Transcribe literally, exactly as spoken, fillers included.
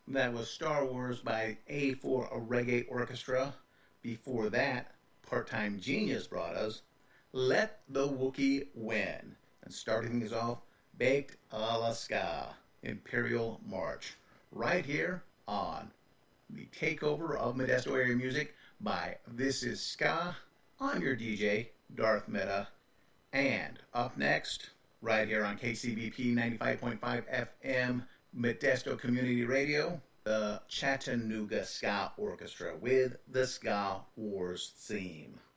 That was Star Wars by A four Reggae Orchestra. Before that, Part Time Genius brought us Let the Wookiee Win. And starting things off, Baked a la Ska, Imperial March. Right here on the takeover of Modesto Area Music by This Is Ska. I'm your D J, Darth Meta. And up next, right here on K C B P ninety-five point five F M, Modesto Community Radio, the Chattanooga Ska Orchestra with the Ska Wars theme.